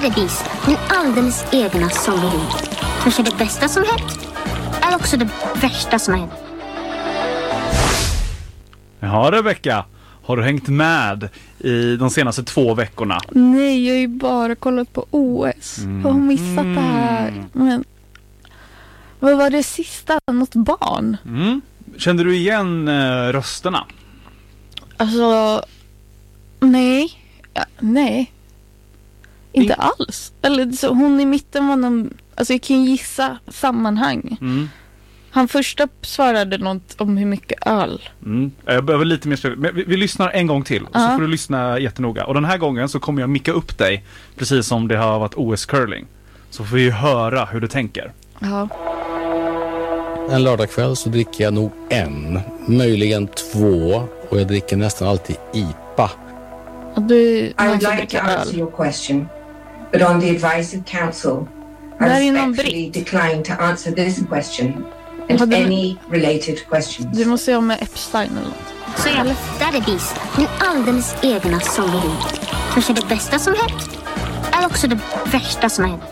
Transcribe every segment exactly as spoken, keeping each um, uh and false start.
är Beast, min alldeles egna sångerhund. Kanske det bästa som hänt, eller också det värsta som hänt. Ja, Rebecca, har du hängt med i de senaste två veckorna? Nej, jag har ju bara kollat på O S. Mm. Jag har missat det här. Men vad var det sista? Något barn? Mm. Kände du igen eh, rösterna? Alltså, nej. Ja, nej. Inte In- alls. Eller så, hon i mitten var någon... Alltså jag kan gissa sammanhang. Mm. Han första svarade något om hur mycket öl. Mm. Jag behöver lite mer spel. Men vi, vi lyssnar en gång till. Ja. Så får du lyssna jättenoga. Och den här gången så kommer jag micka upp dig. Precis som det har varit O S curling. Så får vi höra hur du tänker. Ja. En lördagkväll så dricker jag nog en, möjligen två, och jag dricker nästan alltid I P A. Och du, I någon would som like to dricker answer öl. your question, but on the advice of counsel, I Där är någon respectfully britt. decline to answer this question and Hade du- any related questions. Du måste ha med Epstein eller något. Så jag där är Beast, min alldeles egna sångerhund. Kanske det bästa som hänt, eller också det värsta som hänt.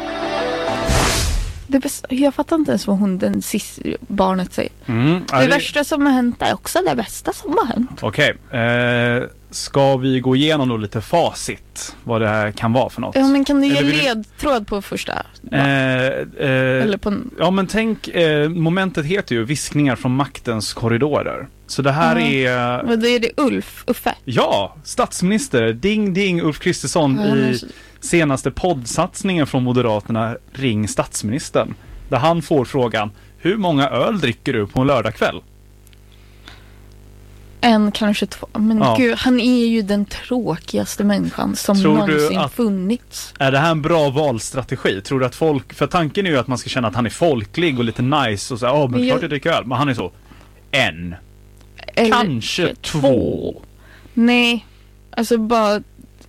Det bästa, jag fattar inte ens vad hon, den sista barnet säger. Mm. Det värsta som har hänt är också det bästa som har hänt. Okej. Eh, ska vi gå igenom då lite facit? Vad det här kan vara för något? Ja, men kan du ge Eller vill du- ledtråd på första? Eh, eh, Eller på en... Ja, men tänk, eh, momentet heter ju Viskningar från maktens korridorer. Så det här Ja. är... Men då är det Ulf, Uffe. Ja, statsminister, ding ding, Ulf Kristersson Ja, men i så- senaste poddsatsningen från Moderaterna, Ring statsministern. Där han får frågan, hur många öl dricker du på en lördagkväll? En, kanske två. Men Ja. gud, han är ju den tråkigaste människan som Tror du någonsin att- funnits. Är det här en bra valstrategi? Tror du att folk, för tanken är ju att man ska känna att han är folklig och lite nice och så, ja, men Men klart jag- jag dricker öl. Men han är så, en, Eller kanske två. Nej, alltså bara...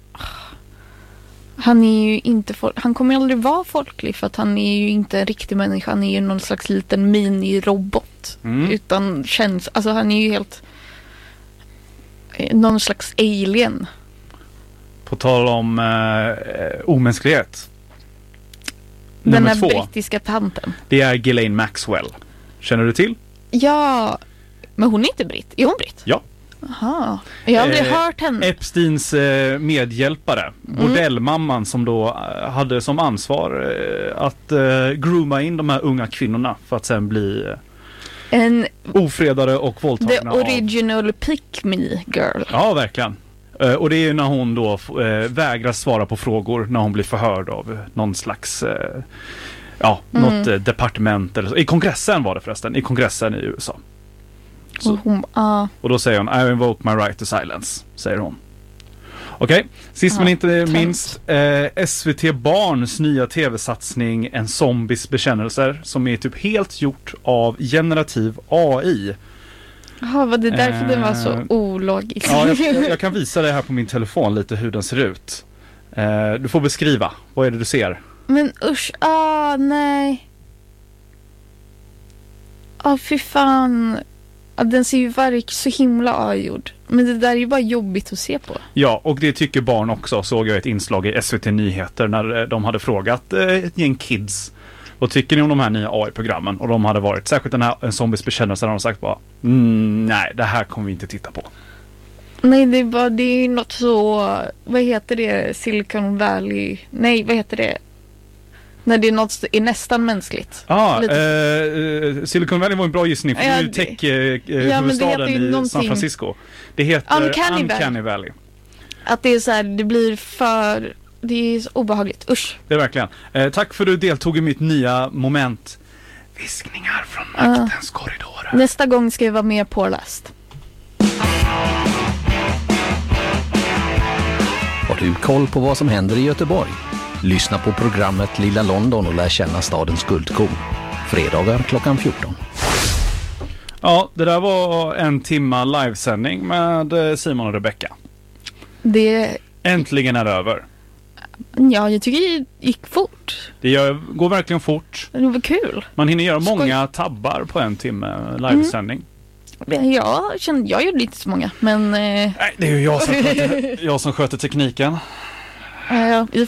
Han är ju inte folk... Han kommer aldrig vara folklig för att han är ju inte en riktig människa. Han är ju någon slags liten mini-robot. Mm. Utan känns... Alltså han är ju helt... eh, Någon slags alien. På tal om eh, omänsklighet. Den Nummer här två, brittiska tanten. det är Ghislaine Maxwell. Känner du till? Ja, men hon är inte britt. Är hon britt? Ja. Jaha. Jag har aldrig Eh, hört henne. Epsteins eh, medhjälpare, bordellmamman som då eh, hade som ansvar eh, att eh, grooma in de här unga kvinnorna för att sen bli eh, En, ofredade och the våldtagna av... original pick me girl. Ja, verkligen. Eh, och det är ju när hon då eh, vägrar svara på frågor när hon blir förhörd av eh, någon slags eh, ja, Mm. något eh, departement eller så. I kongressen var det förresten, i kongressen i U S A. Så- Och hon, ah, Och då säger hon, I invoke my right to silence, säger hon. Okej, sist Ja, men inte tönt. minst, eh, S V T Barns nya tv-satsning En zombies bekännelser, som är typ helt gjort av generativ A I. Jaha, var det därför den var så Eh, ologisk? Ja, jag, jag, jag kan visa dig här på min telefon lite hur den ser ut. Eh, du får beskriva, vad är det du ser? Men usch, ah nej. Ah fy fan. Ah, den ser ju verkligen så himla avgjord. Men det där är ju bara jobbigt att se på. Ja, och det tycker barn också, såg jag ett inslag i S V T Nyheter när eh, de hade frågat eh, ett gäng kids. Vad tycker ni om de här nya A I-programmen? Och de hade varit, särskilt den här En zombies bekännelse, har de sagt bara, mm, nej, det här kommer vi inte titta på. Nej, det är bara, det är något så, vad heter det, Silicon Valley, nej, vad heter det? När det är något som är nästan mänskligt. Ja, Lite- eh, Silicon Valley var en bra gissning, för Ja, det är ju det- tech eh, Ja, men det heter huvudstaden ju i San någonting- Francisco. Det heter Uncanny Valley. Uncanny Valley. Att det är så här, det blir för, det är så obehagligt, usch. Det är verkligen. Eh, tack för att du deltog i mitt nya moment. Viskningar från maktens korridorer. Nästa gång ska jag vara mer påläst. Har du koll på vad som händer i Göteborg? Lyssna på programmet Lilla London och lär känna stadens guldkorn. Fredagar klockan fjorton. Ja, det där var en timma livesändning med eh, Simon och Rebecca. Det, Äntligen är det över. ja, jag tycker det gick fort. Det gör, går verkligen fort. Det var kul. Man hinner göra Skoj. många tabbar på en timme livesändning. Jag kände, jag gjorde lite så många, men eh, Nej, det är ju jag som sköter, jag som sköter tekniken. ja,